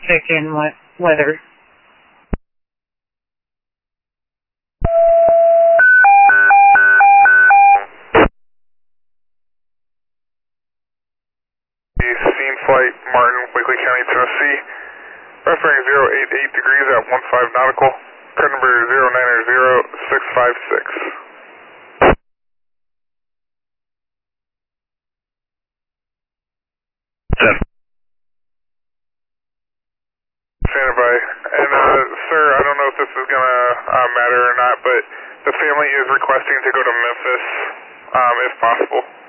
traffic and weather. Scene flight, Martin, Wakely County, Tennessee. Referring 088 degrees at 15 nautical. Current number 090656. Standing by. And, sir, I don't know if this is going to matter or not, but the family is requesting to go to Memphis, if possible.